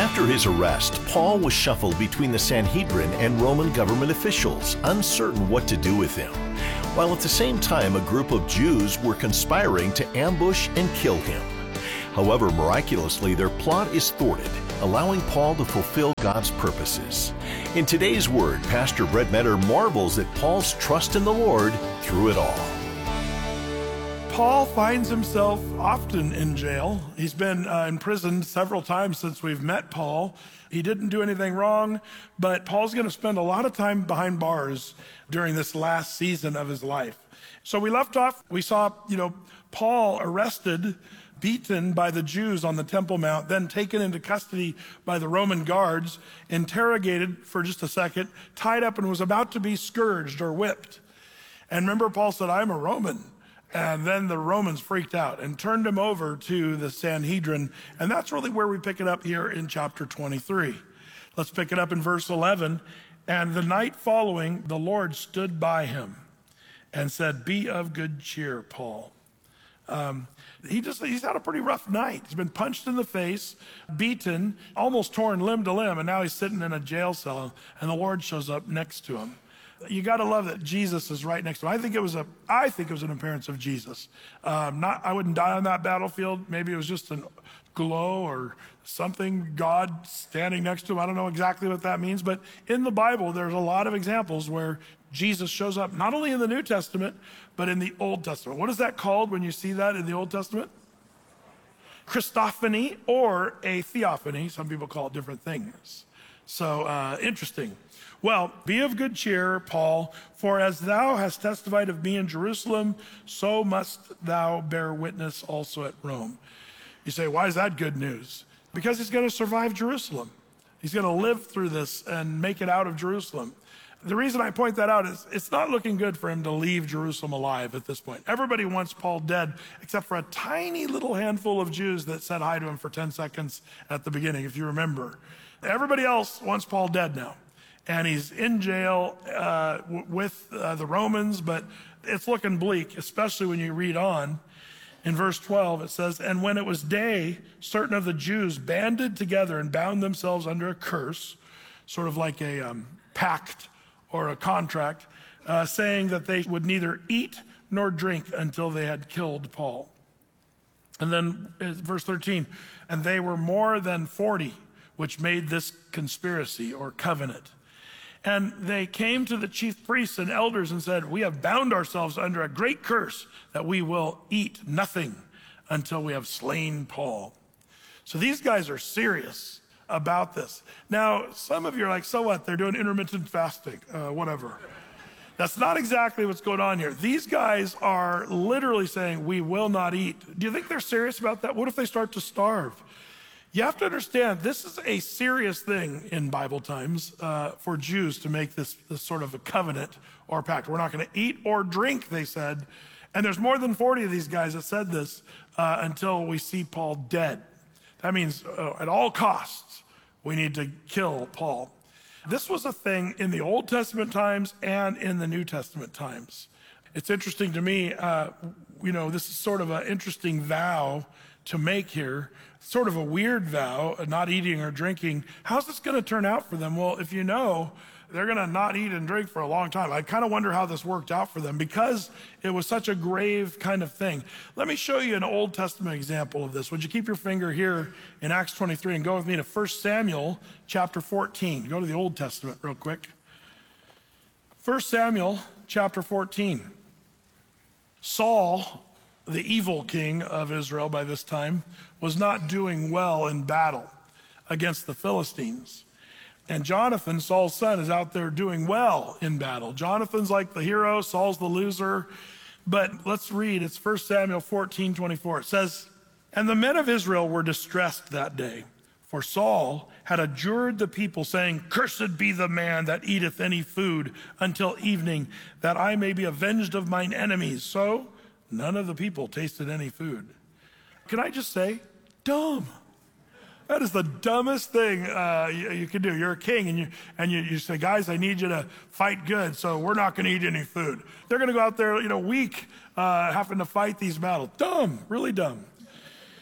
After his arrest, Paul was shuffled between the Sanhedrin and Roman government officials, uncertain what to do with him, while at the same time a group of Jews were conspiring to ambush and kill him. However, miraculously, their plot is thwarted, allowing Paul to fulfill God's purposes. In today's Word, Pastor Brett Metter marvels at Paul's trust in the Lord through it all. Paul finds himself often in jail. He's been imprisoned several times since we've met Paul. He didn't do anything wrong, but Paul's going to spend a lot of time behind bars during this last season of his life. So we left off, we saw, Paul arrested, beaten by the Jews on the Temple Mount, then taken into custody by the Roman guards, interrogated for just a second, tied up and was about to be scourged or whipped. And remember, Paul said, "I'm a Roman." And then the Romans freaked out and turned him over to the Sanhedrin. And that's really where we pick it up here in chapter 23. Let's pick it up in verse 11. And the night following, the Lord stood by him and said, "Be of good cheer, Paul." He's had a pretty rough night. He's been punched in the face, beaten, almost torn limb to limb, and now he's sitting in a jail cell, and the Lord shows up next to him. You got to love that Jesus is right next to him. I think it was an appearance of Jesus. I wouldn't die on that battlefield. Maybe it was just a glow or something, God standing next to him. I don't know exactly what that means, but in the Bible, there's a lot of examples where Jesus shows up, not only in the New Testament, but in the Old Testament. What is that called when you see that in the Old Testament? Christophany or a theophany. Some people call it different things. So interesting. Well, be of good cheer, Paul, for as thou hast testified of me in Jerusalem, so must thou bear witness also at Rome. You say, why is that good news? Because he's going to survive Jerusalem. He's going to live through this and make it out of Jerusalem. The reason I point that out is it's not looking good for him to leave Jerusalem alive at this point. Everybody wants Paul dead, except for a tiny little handful of Jews that said hi to him for 10 seconds at the beginning, if you remember. Everybody else wants Paul dead now. And he's in jail with the Romans, but it's looking bleak, especially when you read on. In verse 12, it says, "And when it was day, certain of the Jews banded together and bound themselves under a curse," sort of like a pact or a contract, saying that they would neither eat nor drink until they had killed Paul. And then verse 13, "And they were more than 40, which made this conspiracy or covenant. And they came to the chief priests and elders and said, we have bound ourselves under a great curse that we will eat nothing until we have slain Paul." So these guys are serious about this. Now, some of you are like, so what? They're doing intermittent fasting, whatever. That's not exactly what's going on here. These guys are literally saying, we will not eat. Do you think they're serious about that? What if they start to starve? You have to understand, this is a serious thing in Bible times for Jews to make this sort of a covenant or pact. We're not going to eat or drink, they said. And there's more than 40 of these guys that said this until we see Paul dead. That means at all costs, we need to kill Paul. This was a thing in the Old Testament times and in the New Testament times. It's interesting to me, this is sort of an interesting vow to make here. Sort of a weird vow, not eating or drinking. How's this going to turn out for them? Well, if you know, they're going to not eat and drink for a long time. I kind of wonder how this worked out for them because it was such a grave kind of thing. Let me show you an Old Testament example of this. Would you keep your finger here in Acts 23 and go with me to 1 Samuel chapter 14. Go to the Old Testament real quick. 1 Samuel chapter 14. Saul, the evil king of Israel by this time, was not doing well in battle against the Philistines. And Jonathan, Saul's son, is out there doing well in battle. Jonathan's like the hero, Saul's the loser. But let's read, it's 1 Samuel 14:24. It says, "And the men of Israel were distressed that day, for Saul had adjured the people, saying, Cursed be the man that eateth any food until evening, that I may be avenged of mine enemies. So none of the people tasted any food." Can I just say, dumb. That is the dumbest thing you can do. You're a king and you say, guys, I need you to fight good, so we're not going to eat any food. They're going to go out there, weak, having to fight these battles. Dumb, really dumb.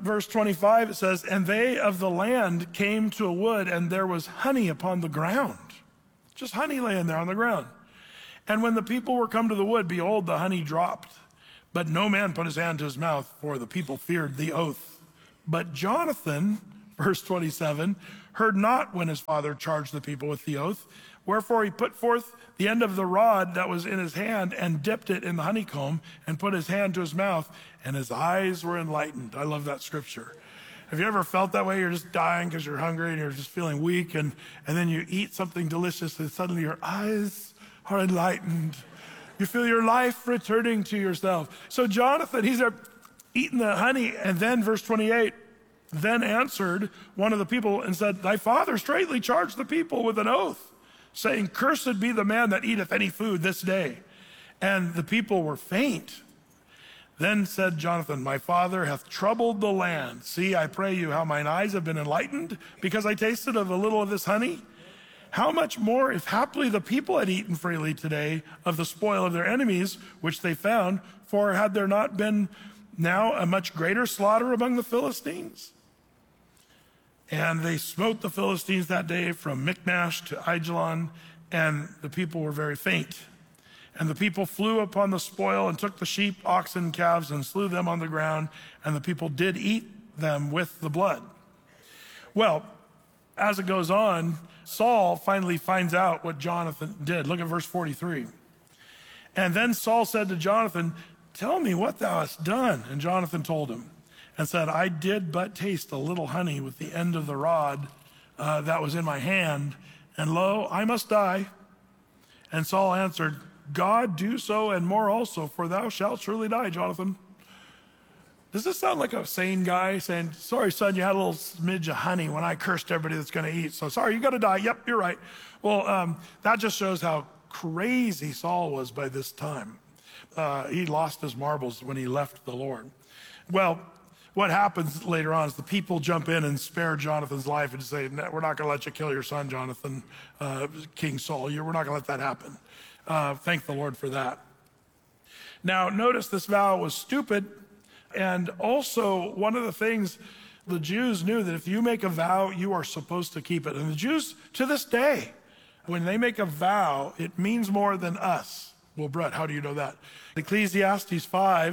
verse 25, it says, and they of the land came to a wood, and there was honey upon the ground. Just honey laying there on the ground. And when the people were come to the wood, behold, the honey dropped. But no man put his hand to his mouth, for the people feared the oath. But Jonathan, verse 27, heard not when his father charged the people with the oath. Wherefore he put forth the end of the rod that was in his hand and dipped it in the honeycomb and put his hand to his mouth, and his eyes were enlightened. I love that scripture. Have you ever felt that way? You're just dying because you're hungry and you're just feeling weak, and then you eat something delicious and suddenly your eyes are enlightened. You feel your life returning to yourself. So Jonathan, he's there eating the honey, and then verse 28, then answered one of the people and said, thy father straitly charged the people with an oath, saying, cursed be the man that eateth any food this day. And the people were faint. Then said Jonathan, my father hath troubled the land. See, I pray you, how mine eyes have been enlightened, because I tasted of a little of this honey. How much more if haply the people had eaten freely today of the spoil of their enemies, which they found, for had there not been now a much greater slaughter among the Philistines? And they smote the Philistines that day from Michmash to Aijalon, and the people were very faint. And the people flew upon the spoil and took the sheep, oxen, calves, and slew them on the ground, and the people did eat them with the blood. Well, as it goes on, Saul finally finds out what Jonathan did. Look at verse 43. And then Saul said to Jonathan, tell me what thou hast done. And Jonathan told him and said, I did but taste a little honey with the end of the rod that was in my hand, and lo, I must die. And Saul answered, God do so and more also, for thou shalt surely die, Jonathan. Does this sound like a sane guy saying, sorry, son, you had a little smidge of honey when I cursed everybody that's going to eat. So sorry, you got to die. Yep, you're right. Well, that just shows how crazy Saul was by this time. He lost his marbles when he left the Lord. Well, what happens later on is the people jump in and spare Jonathan's life and say, no, we're not going to let you kill your son, Jonathan, King Saul. We're not going to let that happen. Thank the Lord for that. Now, notice this vow was stupid. And also, one of the things the Jews knew, that if you make a vow, you are supposed to keep it. And the Jews, to this day, when they make a vow, it means more than us. Well, Brett, how do you know that? Ecclesiastes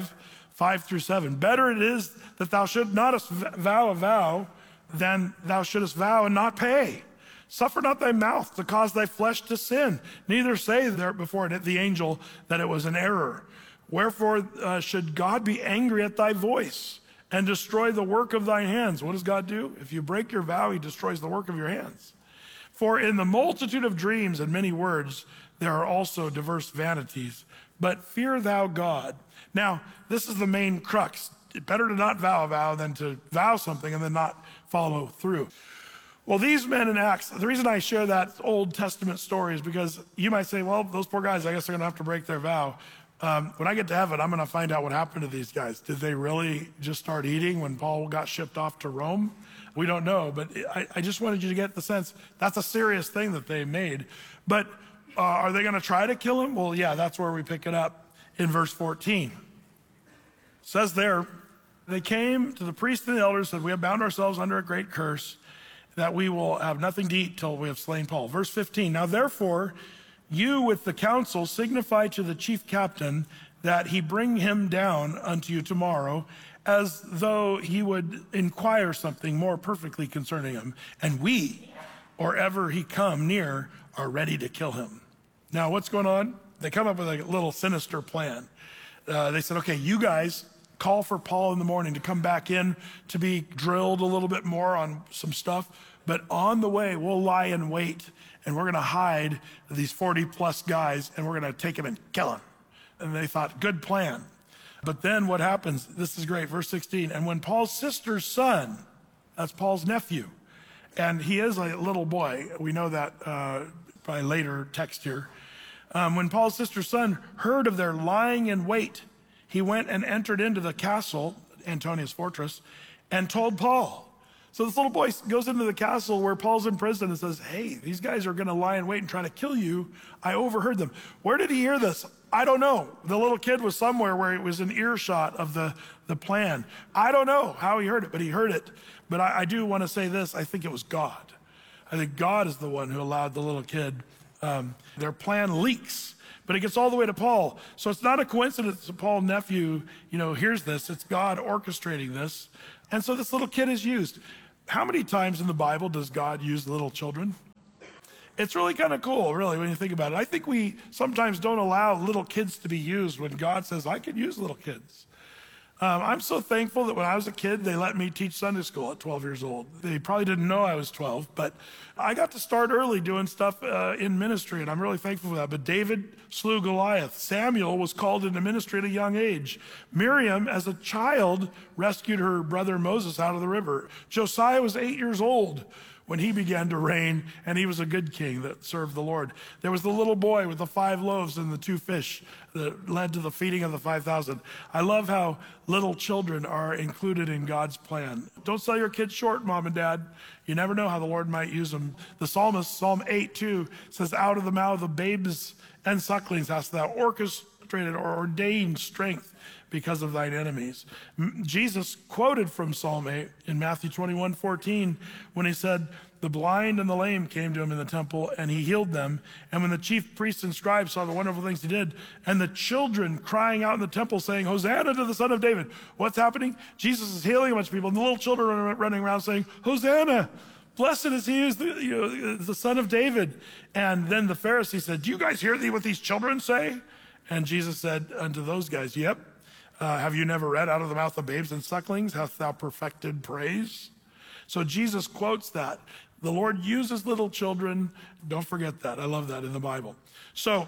5:5-7. Better it is that thou should not vow a vow than thou shouldest vow and not pay. Suffer not thy mouth to cause thy flesh to sin. Neither say there before the angel that it was an error. Wherefore should God be angry at thy voice and destroy the work of thine hands? What does God do? If you break your vow, he destroys the work of your hands. For in the multitude of dreams and many words, there are also diverse vanities. But fear thou God. Now, this is the main crux. It's better to not vow a vow than to vow something and then not follow through. Well, these men in Acts, the reason I share that Old Testament story is because you might say, well, those poor guys, I guess they're going to have to break their vow. When I get to heaven, I'm going to find out what happened to these guys. Did they really just start eating when Paul got shipped off to Rome? We don't know, but I just wanted you to get the sense that's a serious thing that they made. But are they going to try to kill him? Well, yeah, that's where we pick it up in verse 14. It says there, they came to the priests and the elders, said, we have bound ourselves under a great curse, that we will have nothing to eat till we have slain Paul. Verse 15, now therefore, you with the council signify to the chief captain that he bring him down unto you tomorrow, as though he would inquire something more perfectly concerning him. And we, or ever he come near, are ready to kill him. Now what's going on? They come up with a little sinister plan. They said, okay, you guys call for Paul in the morning to come back in to be drilled a little bit more on some stuff. But on the way, we'll lie in wait, and we're going to hide these 40 plus guys, and we're going to take him and kill him. And they thought, good plan. But then what happens? This is great. Verse 16. And when Paul's sister's son, that's Paul's nephew, and he is a little boy. We know that by later text here. When Paul's sister's son heard of their lying in wait, he went and entered into the castle, Antonius' fortress, and told Paul. So this little boy goes into the castle where Paul's in prison and says, hey, these guys are going to lie in wait and try to kill you. I overheard them. Where did he hear this? I don't know. The little kid was somewhere where it was an earshot of the plan. I don't know how he heard it, but he heard it. But I do want to say this. I think it was God. I think God is the one who allowed the little kid. Their plan leaks, but it gets all the way to Paul. So it's not a coincidence that Paul's nephew, hears this. It's God orchestrating this. And so this little kid is used. How many times in the Bible does God use little children? It's really kind of cool, really, when you think about it. I think we sometimes don't allow little kids to be used when God says, I can use little kids. I'm so thankful that when I was a kid, they let me teach Sunday school at 12 years old. They probably didn't know I was 12, but I got to start early doing stuff in ministry, and I'm really thankful for that. But David slew Goliath. Samuel was called into ministry at a young age. Miriam, as a child, rescued her brother Moses out of the river. Josiah was 8 years old when he began to reign, and he was a good king that served the Lord. There was the little boy with the 5 loaves and the 2 fish that led to the feeding of the 5,000. I love how little children are included in God's plan. Don't sell your kids short, mom and dad. You never know how the Lord might use them. The psalmist, Psalm 8:2, says, out of the mouth of babes and sucklings hast thou orchestrated or ordained strength because of thine enemies. Jesus quoted from Psalm 8 in Matthew 21:14 when he said, the blind and the lame came to him in the temple and he healed them. And when the chief priests and scribes saw the wonderful things he did, and the children crying out in the temple saying, Hosanna to the Son of David. What's happening? Jesus is healing a bunch of people, and the little children are running around saying, Hosanna. Blessed is he who's the Son of David. And then the Pharisee said, do you guys hear what these children say? And Jesus said unto those guys, yep. Have you never read, out of the mouth of babes and sucklings hast thou perfected praise? So Jesus quotes that. The Lord uses little children. Don't forget that. I love that in the Bible. So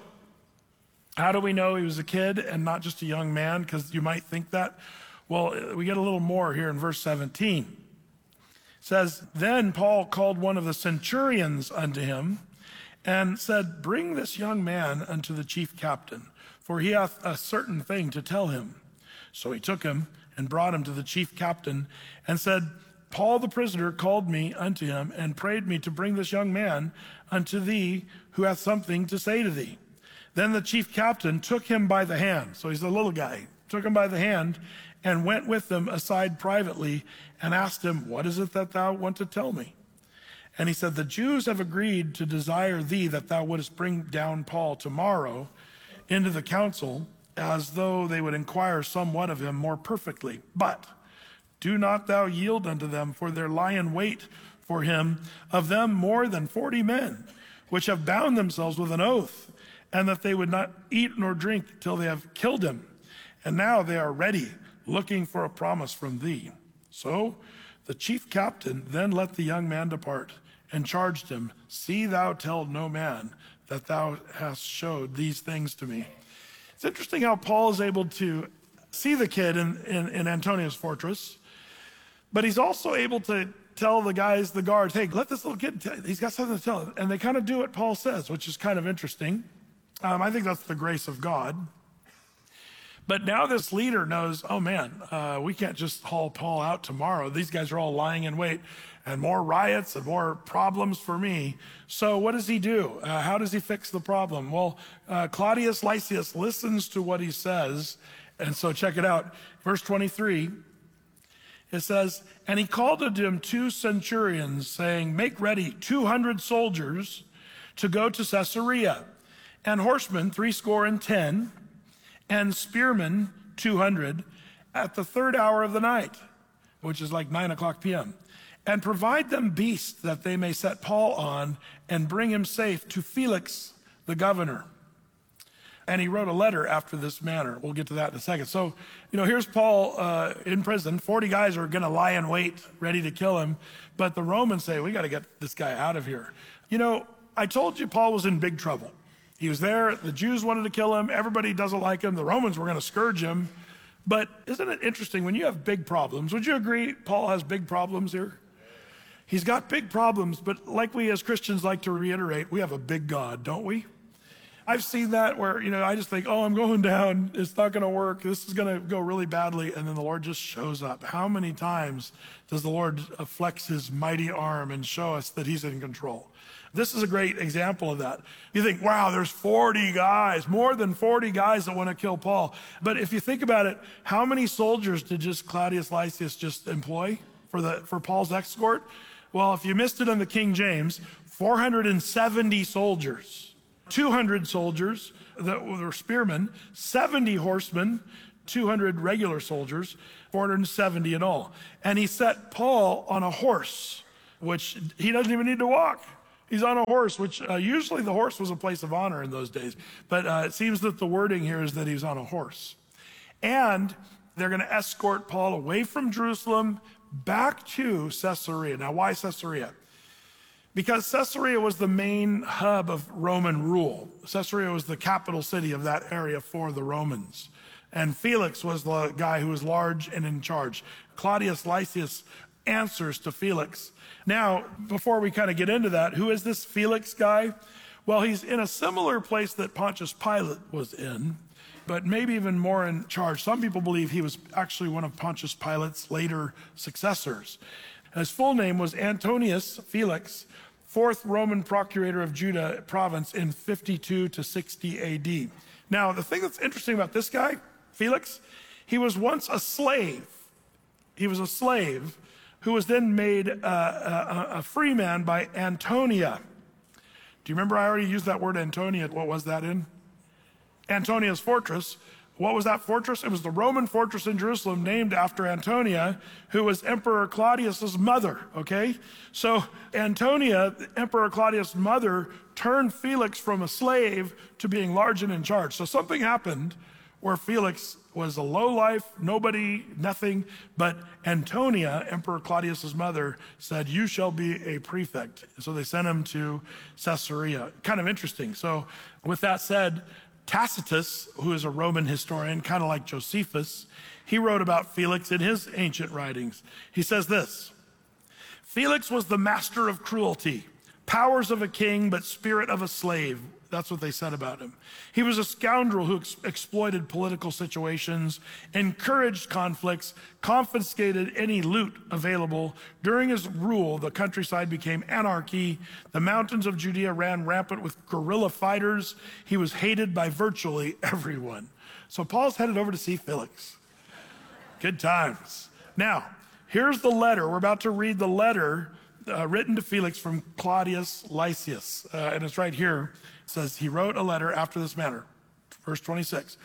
how do we know he was a kid and not just a young man? Because you might think that. Well, we get a little more here in verse 17. It says, then Paul called one of the centurions unto him and said, bring this young man unto the chief captain, for he hath a certain thing to tell him. So he took him and brought him to the chief captain and said, Paul the prisoner called me unto him and prayed me to bring this young man unto thee who hath something to say to thee. Then the chief captain took him by the hand. So he's a little guy. Took him by the hand and went with them aside privately and asked him, what is it that thou want to tell me? And he said, the Jews have agreed to desire thee that thou wouldest bring down Paul tomorrow into the council, as though they would inquire somewhat of him more perfectly. But do not thou yield unto them, for there lie in wait for him of them more than 40 men, which have bound themselves with an oath, and that they would not eat nor drink till they have killed him. And now they are ready, looking for a promise from thee. So the chief captain then let the young man depart, and charged him, see thou tell no man that thou hast showed these things to me. It's interesting how Paul is able to see the kid in Antonia's fortress, but he's also able to tell the guys, the guards, hey, let this little kid, he's got something to tell him. And they kind of do what Paul says, which is kind of interesting. I think that's the grace of God. But now this leader knows, oh man, we can't just haul Paul out tomorrow. These guys are all lying in wait, and more riots and more problems for me. So what does he do? How does he fix the problem? Well, Claudius Lysias listens to what he says. And so check it out. Verse 23, it says, and he called unto him 2 centurions, saying, make ready 200 soldiers to go to Caesarea, and horsemen 70, and spearmen 200 at the 3rd hour of the night, which is like 9:00 p.m. And provide them beasts that they may set Paul on and bring him safe to Felix the governor. And he wrote a letter after this manner. We'll get to that in a second. So, here's Paul in prison. 40 guys are going to lie in wait, ready to kill him. But the Romans say, we got to get this guy out of here. I told you Paul was in big trouble. He was there. The Jews wanted to kill him. Everybody doesn't like him. The Romans were going to scourge him. But isn't it interesting when you have big problems? Would you agree Paul has big problems here? He's got big problems, but like we as Christians like to reiterate, we have a big God, don't we? I've seen that where, I just think, oh, I'm going down. It's not going to work. This is going to go really badly. And then the Lord just shows up. How many times does the Lord flex his mighty arm and show us that he's in control? This is a great example of that. You think, wow, there's 40 guys, more than 40 guys that want to kill Paul. But if you think about it, how many soldiers did just Claudius Lysias just employ for Paul's escort? Well, if you missed it on the King James, 470 soldiers. 200 soldiers that were spearmen, 70 horsemen, 200 regular soldiers, 470 in all. And he set Paul on a horse, which he doesn't even need to walk. He's on a horse, which usually the horse was a place of honor in those days. But it seems that the wording here is that he's on a horse. And they're going to escort Paul away from Jerusalem back to Caesarea. Now, why Caesarea? Because Caesarea was the main hub of Roman rule. Caesarea was the capital city of that area for the Romans. And Felix was the guy who was large and in charge. Claudius Lysias answers to Felix. Now, before we kind of get into that, who is this Felix guy? Well, he's in a similar place that Pontius Pilate was in, but maybe even more in charge. Some people believe he was actually one of Pontius Pilate's later successors. His full name was Antonius Felix, fourth Roman procurator of Judah province in 52 to 60 AD. Now, the thing that's interesting about this guy, Felix, he was once a slave. He was a slave who was then made a free man by Antonia. Do you remember I already used that word Antonia? What was that in? Antonia's fortress. What was that fortress? It was the Roman fortress in Jerusalem named after Antonia, who was Emperor Claudius's mother, okay? So Antonia, Emperor Claudius' mother, turned Felix from a slave to being large and in charge. So something happened where Felix was a lowlife, nobody, nothing, but Antonia, Emperor Claudius's mother, said, you shall be a prefect. So they sent him to Caesarea. Kind of interesting. So with that said, Tacitus, who is a Roman historian, kind of like Josephus, he wrote about Felix in his ancient writings. He says this: Felix was the master of cruelty, powers of a king, but spirit of a slave. That's what they said about him. He was a scoundrel who exploited political situations, encouraged conflicts, confiscated any loot available. During his rule, the countryside became anarchy. The mountains of Judea ran rampant with guerrilla fighters. He was hated by virtually everyone. So Paul's headed over to see Felix. Good times. Now, here's the letter. We're about to read the letter written to Felix from Claudius Lysias. And it's right here. It says, he wrote a letter after this manner. Verse 26.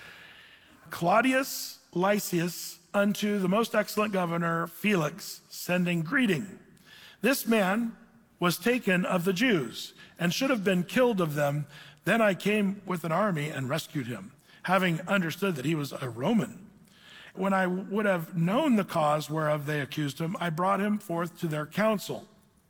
Claudius Lysias unto the most excellent governor Felix, sending greeting. This man was taken of the Jews and should have been killed of them. Then I came with an army and rescued him, having understood that he was a Roman. When I would have known the cause whereof they accused him, I brought him forth to their council.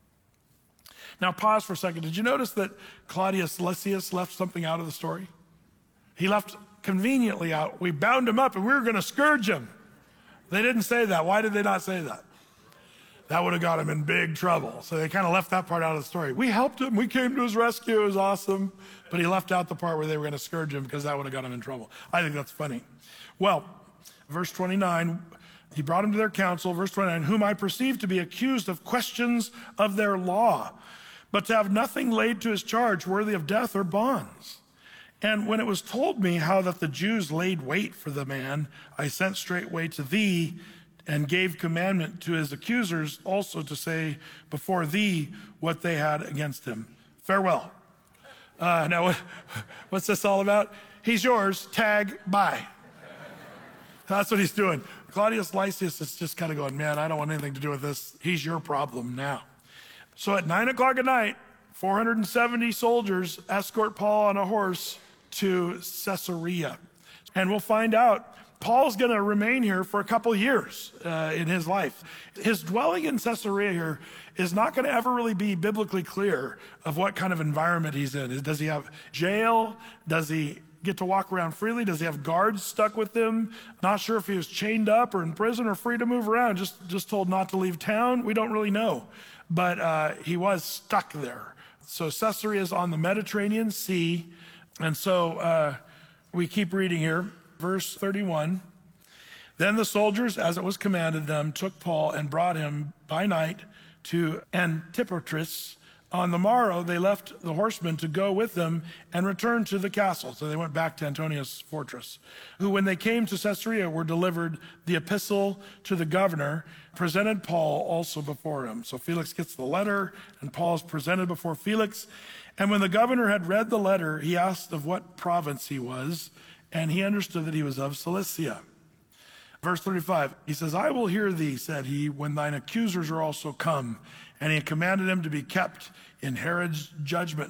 Now pause for a second. Did you notice that Claudius Lysias left something out of the story? He left conveniently out. We bound him up and we were going to scourge him. They didn't say that. Why did they not say that? That would have got him in big trouble. So they kind of left that part out of the story. We helped him. We came to his rescue. It was awesome. But he left out the part where they were going to scourge him because that would have got him in trouble. I think that's funny. Well, verse 29, he brought him to their council. Verse 29, whom I perceive to be accused of questions of their law, but to have nothing laid to his charge worthy of death or bonds. And when it was told me how that the Jews laid wait for the man, I sent straightway to thee and gave commandment to his accusers also to say before thee what they had against him. Farewell. Now, what's this all about? He's yours, tag, bye. That's what he's doing. Claudius Lysias is just kind of going, man, I don't want anything to do with this. He's your problem now. So at 9 o'clock at night, 470 soldiers escort Paul on a horse to Caesarea. And we'll find out Paul's going to remain here for a couple years in his life. His dwelling in Caesarea here is not going to ever really be biblically clear of what kind of environment he's in. Does he have jail? Does he get to walk around freely? Does he have guards stuck with him? Not sure if he was chained up or in prison or free to move around, just told not to leave town. We don't really know. But he was stuck there. So Caesarea is on the Mediterranean Sea. And so we keep reading here, verse 31. Then the soldiers, as it was commanded them, took Paul and brought him by night to Antipatris. On the morrow, they left the horsemen to go with them and returned to the castle. So they went back to Antonius' fortress, who, when they came to Caesarea, were delivered the epistle to the governor, presented Paul also before him. So Felix gets the letter, and Paul is presented before Felix. And when the governor had read the letter, he asked of what province he was, and he understood that he was of Cilicia. Verse 35, he says, I will hear thee, said he, when thine accusers are also come. And he commanded him to be kept in Herod's judgment